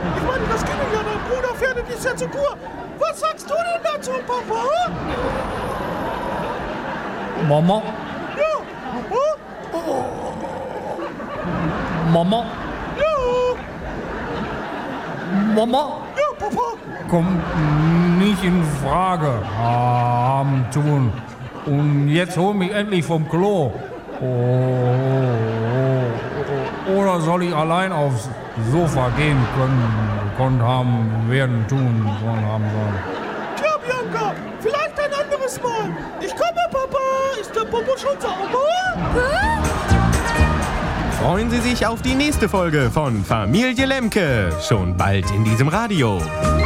Ich meine, das ging ja, dein Bruder fährt dich ja zur Kur. Was sagst du denn dazu, Papa? Mama? Ja, Papa? Mama? Ja. Mama? Ja, Papa. Kommt nicht in Frage. Haben tun. Und jetzt hol mich endlich vom Klo. Oder soll ich allein aufs Sofa gehen können haben, werden, tun, sollen, haben sollen? Tja, Bianca, vielleicht ein anderes Mal. Ich komme, Papa. Ist der Popo schon sauber? Freuen Sie sich auf die nächste Folge von Familie Lemke. Schon bald in diesem Radio.